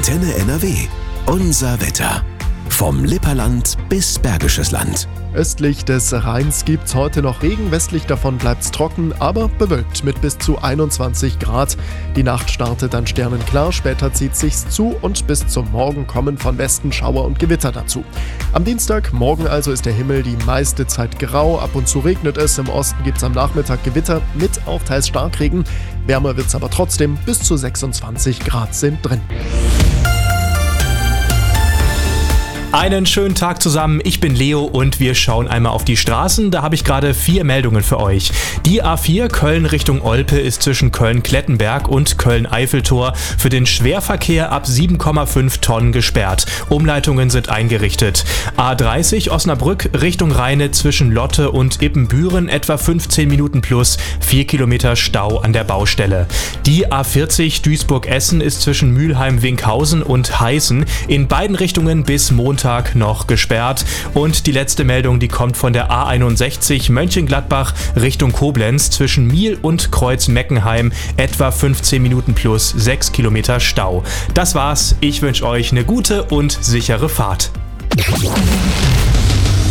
Antenne NRW. Unser Wetter. Vom Lipperland bis Bergisches Land. Östlich des Rheins gibt's heute noch Regen, westlich davon bleibt's trocken, aber bewölkt mit bis zu 21 Grad. Die Nacht startet dann sternenklar, später zieht sich's zu und bis zum Morgen kommen von Westen Schauer und Gewitter dazu. Am Dienstag, morgen also, ist der Himmel die meiste Zeit grau, ab und zu regnet es, im Osten gibt's am Nachmittag Gewitter mit auch teils Starkregen. Wärmer wird's aber trotzdem, bis zu 26 Grad sind drin. Einen schönen Tag zusammen, ich bin Leo und wir schauen einmal auf die Straßen. Da habe ich gerade 4 Meldungen für euch. Die A4 Köln Richtung Olpe ist zwischen Köln-Klettenberg und Köln-Eiffeltor für den Schwerverkehr ab 7,5 Tonnen gesperrt. Umleitungen sind eingerichtet. A30 Osnabrück Richtung Rheine zwischen Lotte und Ippenbüren etwa 15 Minuten plus 4 Kilometer Stau an der Baustelle. Die A40 Duisburg-Essen ist zwischen Mülheim-Winkhausen und Heißen in beiden Richtungen bis Montag noch gesperrt. Und die letzte Meldung, die kommt von der A61 Mönchengladbach Richtung Koblenz zwischen Miel und Kreuz-Meckenheim etwa 15 Minuten plus 6 Kilometer Stau. Das war's. Ich wünsche euch eine gute und sichere Fahrt.